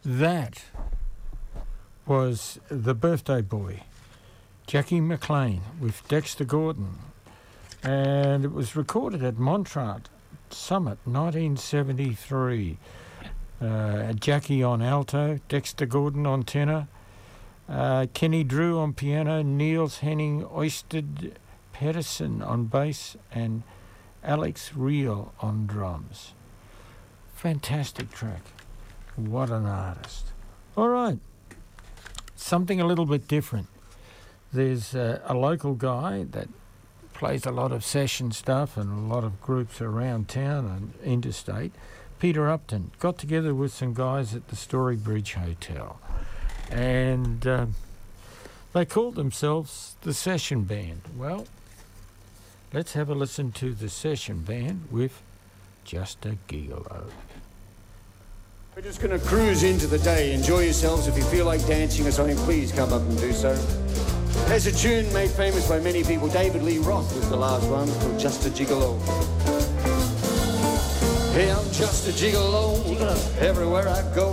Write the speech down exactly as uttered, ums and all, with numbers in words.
That was The Birthday Boy, Jackie McLean with Dexter Gordon. And it was recorded at Montserrat Summit, nineteen seventy-three. Uh, Jackie on alto, Dexter Gordon on tenor, uh, Kenny Drew on piano, Niels Henning Oysted Pedersen on bass, and Alex Reel on drums. Fantastic track. What an artist. All right, something a little bit different. There's uh, a local guy that plays a lot of session stuff and a lot of groups around town and interstate. Peter Upton got together with some guys at the Storybridge Hotel, and uh, they called themselves the Session Band. Well, let's have a listen to the Session Band with Just a Gigolo. We're just going to cruise into the day. Enjoy yourselves. If you feel like dancing or something, please come up and do so. There's a tune made famous by many people. David Lee Roth was the last one, called Just a Gigolo. Hey, I'm just a gigolo, everywhere I go.